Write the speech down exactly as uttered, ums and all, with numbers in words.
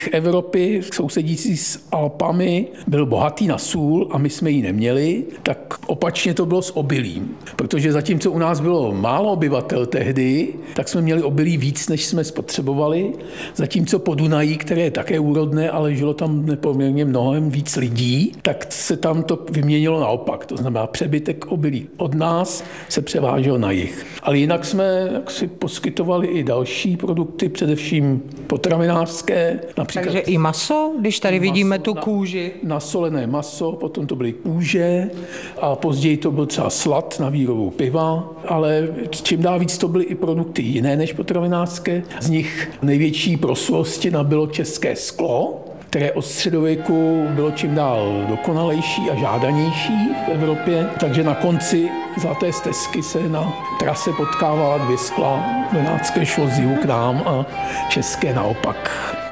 Evropy, sousedící s Alpami, byl bohatý na sůl a my jsme ji neměli, tak opačně to bylo s obilím. Protože zatímco u nás bylo málo obyvatel tehdy, tak jsme měli obilí víc, než jsme spotřebovali. Zatímco po Dunaji, které je také úrodné, ale žilo tam nepoměrně mnohem víc lidí, tak se tam to vyměnilo naopak. To znamená, přebytek obilí od nás se převážel na jih. Ale jinak jsme si poskytovali i další produkty, především potravinářské. Například takže i maso, když tady maso, vidíme tu na, kůži. Nasolené maso, potom to byly kůže a později to byl třeba slad na výrobu piva, ale čím dál víc to byly i produkty jiné než potravinářské. Z nich největší proslulosti nabylo české sklo, které od středověku bylo čím dál dokonalejší a žádanější v Evropě. Takže na konci Zlaté stezky se na trase potkávala dvě skla. Benátské šlo z jihu k nám a české naopak.